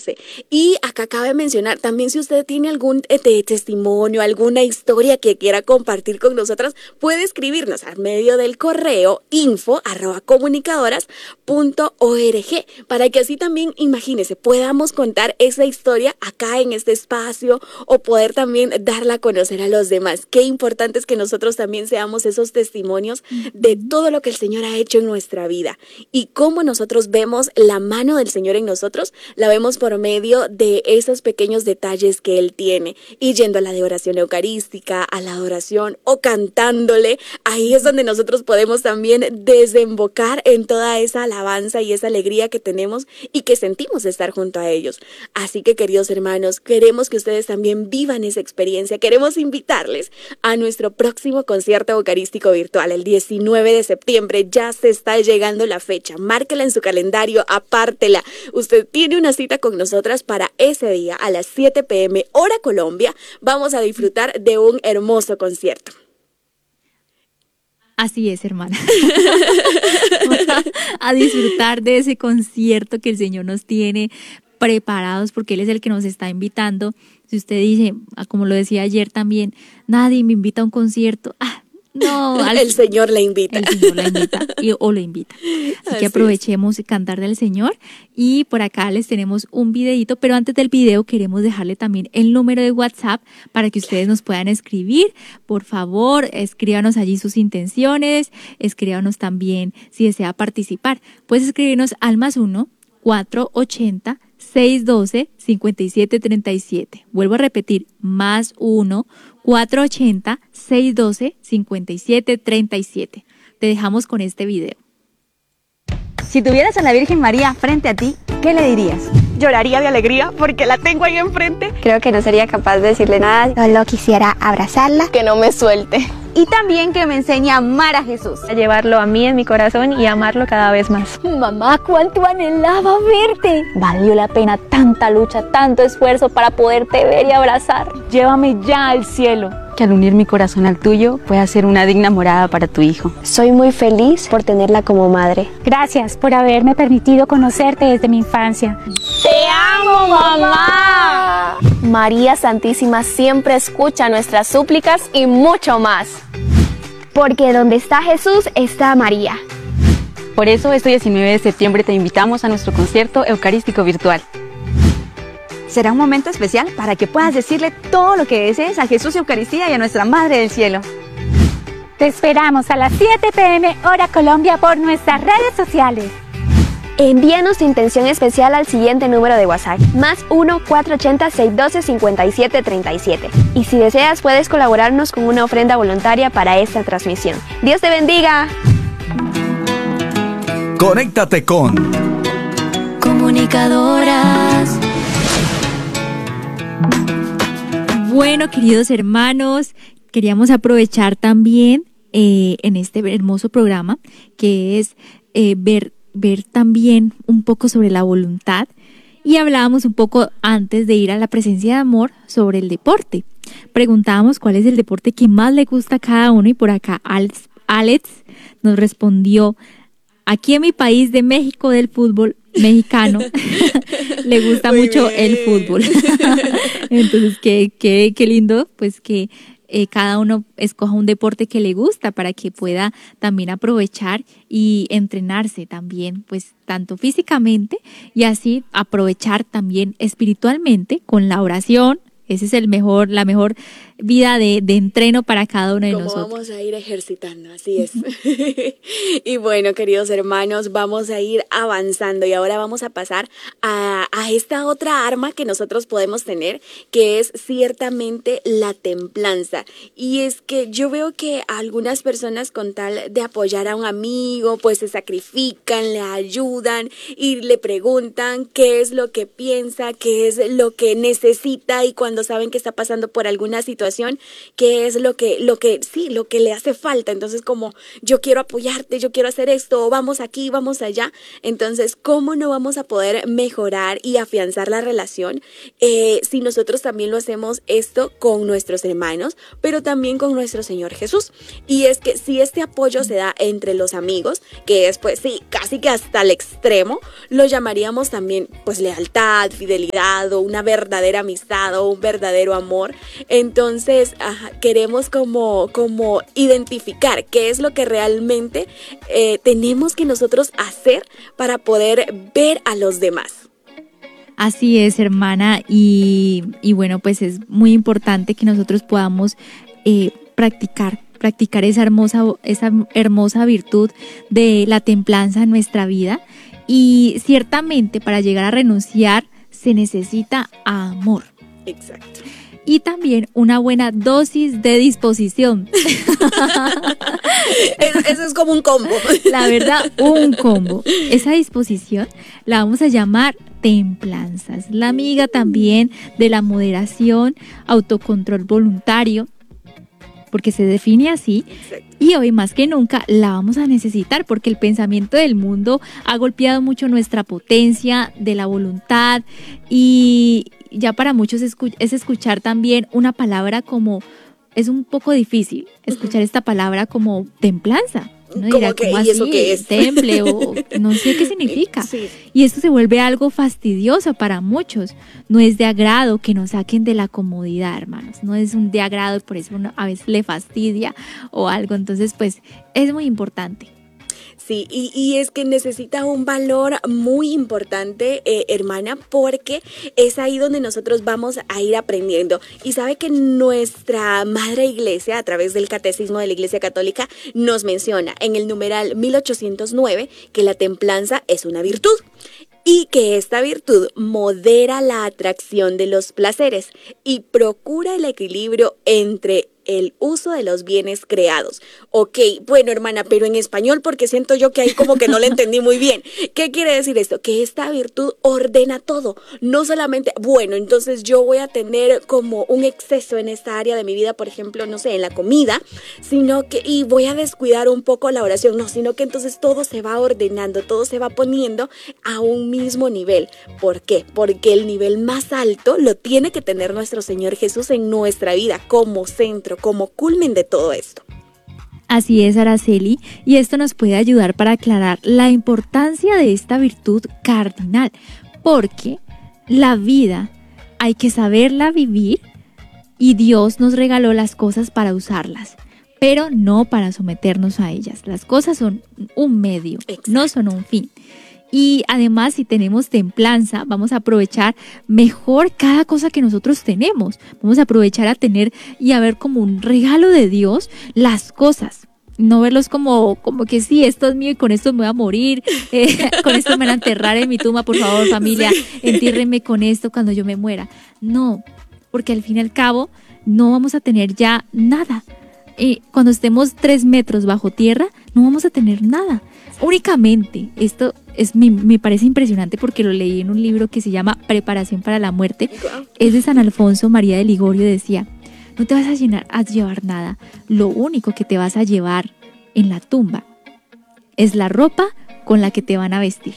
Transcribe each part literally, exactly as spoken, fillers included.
comunicarse. Y acá cabe mencionar también, si usted tiene algún eh, testimonio, alguna historia que quiera compartir con nosotras, puede escribirnos a medio del correo info arroba comunicadoras punto org, para que así también, imagínese, podamos contar esa historia acá en este espacio o poder también darla a conocer a los demás. Qué importante es que nosotros también seamos esos testimonios de todo lo que el Señor ha hecho en nuestra vida, y cómo nosotros vemos la mano del Señor en nosotros, la vemos por medio de esos pequeños detalles que Él tiene, y yendo a la de oración eucarística, a la adoración o cantándole. Ahí es donde nosotros podemos también desembocar en toda esa alabanza y esa alegría que tenemos y que sentimos de estar junto a ellos. Así que, queridos hermanos, queremos que ustedes también vivan esa experiencia. Queremos invitarles a nuestro próximo concierto eucarístico virtual el diecinueve de septiembre. Ya se está llegando la fecha, márquela en su calendario, apártela. Usted tiene una cita con nosotras para ese día a las siete pe eme hora Colombia. Vamos a disfrutar de un hermoso concierto. Así es, hermana. Vamos a, a disfrutar de ese concierto que el Señor nos tiene preparados, porque Él es el que nos está invitando. Si usted dice, como lo decía ayer también, nadie me invita a un concierto, ah, no, al, el Señor la invita. El Señor la invita y, o lo invita. Así, Así que aprovechemos y cantar del Señor. Y por acá les tenemos un videito, pero antes del video queremos dejarle también el número de WhatsApp para que ustedes nos puedan escribir. Por favor, escríbanos allí sus intenciones, escríbanos también si desea participar. Puedes escribirnos al más uno, cuatro ochenta, seiscientos doce, cincuenta y siete treinta y siete. Vuelvo a repetir, más uno, cuatro ochenta, seiscientos doce, cincuenta y siete treinta y siete. Te dejamos con este video. Si tuvieras a la Virgen María frente a ti, ¿qué le dirías? Lloraría de alegría porque la tengo ahí enfrente. Creo que no sería capaz de decirle nada. Solo quisiera abrazarla. Que no me suelte. Y también que me enseñe a amar a Jesús. A llevarlo a mí en mi corazón y amarlo cada vez más. Mamá, cuánto anhelaba verte. Valió la pena tanta lucha, tanto esfuerzo para poderte ver y abrazar. Llévame ya al cielo. Que al unir mi corazón al tuyo pueda ser una digna morada para tu hijo. Soy muy feliz por tenerla como madre. Gracias por haberme permitido conocerte desde mi infancia. ¡Te amo, mamá! María Santísima siempre escucha nuestras súplicas y mucho más. Porque donde está Jesús está María. Por eso este diecinueve de septiembre te invitamos a nuestro concierto eucarístico virtual. Será un momento especial para que puedas decirle todo lo que desees a Jesús Eucaristía y a nuestra Madre del Cielo. Te esperamos a las siete pe eme hora Colombia por nuestras redes sociales. Envíanos tu intención especial al siguiente número de WhatsApp, más uno, cuatro ochenta, seiscientos doce, cincuenta y siete treinta y siete. Y si deseas, puedes colaborarnos con una ofrenda voluntaria para esta transmisión. ¡Dios te bendiga! Conéctate con Comunicadoras. Bueno, queridos hermanos, queríamos aprovechar también eh, en este hermoso programa que es eh, ver, ver también un poco sobre la voluntad, y hablábamos un poco antes de ir a la presencia de amor sobre el deporte. Preguntábamos cuál es el deporte que más le gusta a cada uno, y por acá Alex, Alex nos respondió: aquí en mi país de México, del fútbol mexicano, le gusta Muy mucho bien. el fútbol. Entonces, qué, qué, qué lindo, pues que eh, cada uno escoja un deporte que le gusta para que pueda también aprovechar y entrenarse también, pues tanto físicamente, y así aprovechar también espiritualmente con la oración. Ese es el mejor, la mejor vida de, de entreno para cada uno de Como nosotros. Vamos a ir ejercitando, así es. Y bueno, queridos hermanos, vamos a ir avanzando, y ahora vamos a pasar a, a esta otra arma que nosotros podemos tener, que es ciertamente la templanza. Y es que yo veo que algunas personas, con tal de apoyar a un amigo, pues se sacrifican, le ayudan y le preguntan qué es lo que piensa, qué es lo que necesita, y cuando saben que está pasando por alguna situación situación, qué es lo que, lo que, sí, lo que le hace falta. Entonces, como yo quiero apoyarte, yo quiero hacer esto, vamos aquí, vamos allá. Entonces, ¿cómo no vamos a poder mejorar y afianzar la relación eh, si nosotros también lo hacemos esto con nuestros hermanos, pero también con nuestro Señor Jesús? Y es que si este apoyo se da entre los amigos, que es pues sí, casi que hasta el extremo, lo llamaríamos también pues lealtad, fidelidad o una verdadera amistad o un verdadero amor. Entonces ajá, queremos como, como identificar qué es lo que realmente eh, tenemos que nosotros hacer para poder ver a los demás. Así es, hermana, y, y bueno, pues es muy importante que nosotros podamos eh, practicar, practicar esa hermosa, esa hermosa virtud de la templanza en nuestra vida. Y ciertamente para llegar a renunciar se necesita amor. Exacto. Y también una buena dosis de disposición. Eso, eso es como un combo. La verdad, un combo. Esa disposición la vamos a llamar templanza. Es la amiga también de la moderación, autocontrol voluntario, porque se define así. Y hoy más que nunca la vamos a necesitar porque el pensamiento del mundo ha golpeado mucho nuestra potencia de la voluntad y ya para muchos es escuchar también una palabra como, es un poco difícil escuchar esta palabra como templanza. Uno dirá, que, ¿cómo ¿y así? eso qué es? Temple o no sé qué significa. Sí. Y esto se vuelve algo fastidioso para muchos. No es de agrado que nos saquen de la comodidad, hermanos. No es un de agrado y por eso uno a veces le fastidia o algo. Entonces, pues, es muy importante. Sí, y, y es que necesita un valor muy importante, eh, hermana, porque es ahí donde nosotros vamos a ir aprendiendo. Y sabe que nuestra Madre Iglesia, a través del Catecismo de la Iglesia Católica, nos menciona en el numeral mil ochocientos nueve que la templanza es una virtud. Y que esta virtud modera la atracción de los placeres y procura el equilibrio entre el uso de los bienes creados. Ok, bueno, hermana, pero en español porque siento yo que ahí como que no le entendí muy bien. ¿Qué quiere decir esto? Que esta virtud ordena todo, no solamente, bueno, entonces yo voy a tener como un exceso en esta área de mi vida, por ejemplo, no sé, en la comida, sino que, y voy a descuidar un poco la oración, no, sino que entonces todo se va ordenando, todo se va poniendo a un mismo nivel. ¿Por qué? Porque el nivel más alto lo tiene que tener nuestro Señor Jesús en nuestra vida como centro, como culmen de todo esto. Así es, Araceli, y esto nos puede ayudar para aclarar la importancia de esta virtud cardinal, porque la vida hay que saberla vivir y Dios nos regaló las cosas para usarlas, pero no para someternos a ellas. Las cosas son un medio, exacto, no son un fin. Y además, si tenemos templanza, vamos a aprovechar mejor cada cosa que nosotros tenemos. Vamos a aprovechar a tener y a ver como un regalo de Dios las cosas. No verlos como, como que sí, esto es mío y con esto me voy a morir. Eh, con esto me van a enterrar en mi tumba, por favor, familia. Sí. Entiérrenme con esto cuando yo me muera. No, porque al fin y al cabo no vamos a tener ya nada. Eh, cuando estemos tres metros bajo tierra, no vamos a tener nada. Únicamente, esto es, me, me parece impresionante porque lo leí en un libro que se llama Preparación para la muerte. Es de San Alfonso María de Ligorio. Decía, no te vas a, llenar, a llevar nada. Lo único que te vas a llevar en la tumba es la ropa con la que te van a vestir.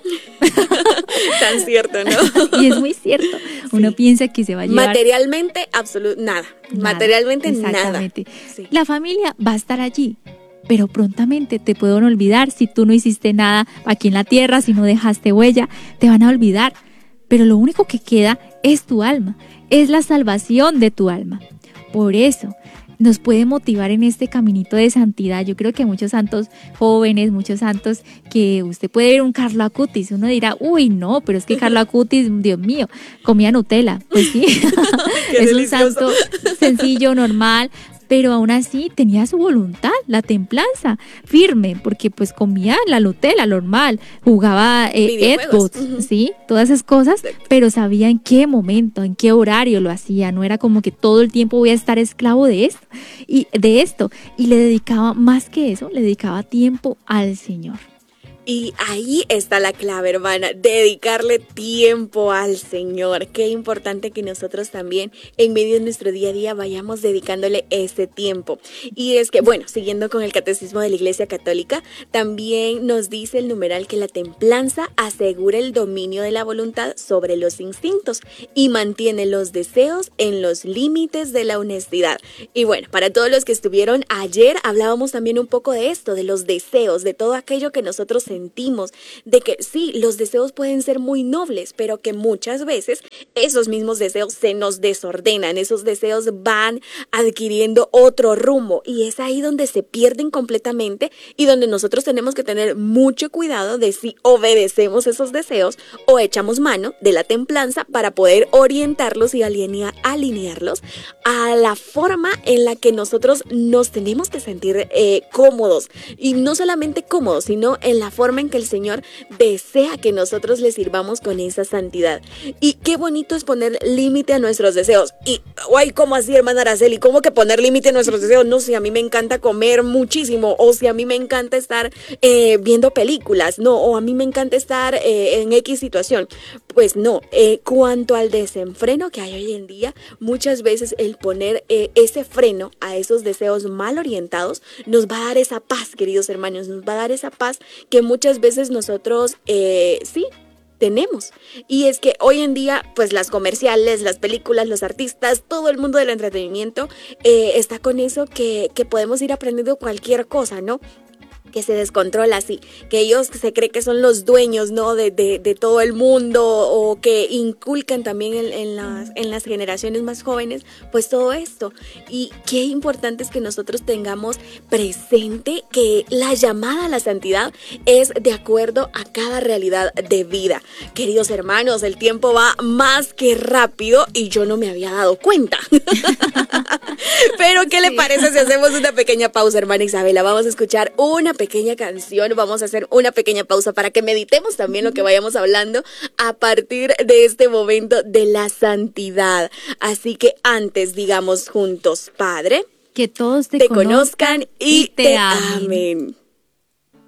Tan cierto, ¿no? Y es muy cierto. Uno sí. piensa que se va a llevar... Materialmente, absolutamente nada. nada. Materialmente, exactamente. nada. Sí. La familia va a estar allí, pero prontamente te pueden olvidar si tú no hiciste nada aquí en la tierra, si no dejaste huella, te van a olvidar. Pero lo único que queda es tu alma, es la salvación de tu alma. Por eso nos puede motivar en este caminito de santidad. Yo creo que muchos santos jóvenes, muchos santos que usted puede ver un Carlo Acutis, uno dirá, uy, no, pero es que Carlo Acutis, Dios mío, comía Nutella. Pues sí, es delicioso. Un santo sencillo, normal, pero aún así tenía su voluntad, la templanza, firme, porque pues comía la Nutella normal, jugaba eh, Xbox, uh-huh. ¿sí? Todas esas cosas, pero sabía en qué momento, en qué horario lo hacía, no era como que todo el tiempo voy a estar esclavo de esto, y de esto, y le dedicaba más que eso, le dedicaba tiempo al Señor. Y ahí está la clave, hermana, dedicarle tiempo al Señor. Qué importante que nosotros también en medio de nuestro día a día vayamos dedicándole ese tiempo. Y es que, bueno, siguiendo con el Catecismo de la Iglesia Católica, también nos dice el numeral que la templanza asegura el dominio de la voluntad sobre los instintos y mantiene los deseos en los límites de la honestidad. Y bueno, para todos los que estuvieron ayer, hablábamos también un poco de esto, de los deseos, de todo aquello que nosotros sentimos, de que sí, los deseos pueden ser muy nobles, pero que muchas veces esos mismos deseos se nos desordenan, esos deseos van adquiriendo otro rumbo y es ahí donde se pierden completamente y donde nosotros tenemos que tener mucho cuidado de si obedecemos esos deseos o echamos mano de la templanza para poder orientarlos y alinea, alinearlos a la forma en la que nosotros nos tenemos que sentir eh, cómodos, y no solamente cómodos, sino en la forma en que el Señor desea que nosotros le sirvamos con esa santidad. Y qué bonito es poner límite a nuestros deseos. Y, ay, ¿cómo así, hermana Araceli? ¿Cómo que poner límite a nuestros deseos? No, si a mí me encanta comer muchísimo, o si a mí me encanta estar eh, viendo películas, no, o a mí me encanta estar eh, en X situación. Pues no, eh, cuanto al desenfreno que hay hoy en día, muchas veces el poner eh, ese freno a esos deseos mal orientados nos va a dar esa paz, queridos hermanos, nos va a dar esa paz que muchas veces nosotros, eh, sí, tenemos. Y es que hoy en día, pues las comerciales, las películas, los artistas, todo el mundo del entretenimiento eh, está con eso que, que podemos ir aprendiendo cualquier cosa, ¿no? Que se descontrola así, que ellos se creen que son los dueños, ¿no? De, de, de todo el mundo, o que inculcan también en, en, las, en las generaciones más jóvenes, pues todo esto. Y qué importante es que nosotros tengamos presente que la llamada a la santidad es de acuerdo a cada realidad de vida. Queridos hermanos, el tiempo va más que rápido y yo no me había dado cuenta. Pero ¿qué le parece si hacemos una pequeña pausa, hermana Isabela? Vamos a escuchar una pequeña canción, vamos a hacer una pequeña pausa para que meditemos también lo que vayamos hablando a partir de este momento de la santidad. Así que antes digamos juntos, Padre, que todos te, te conozcan y te, te amen. amen.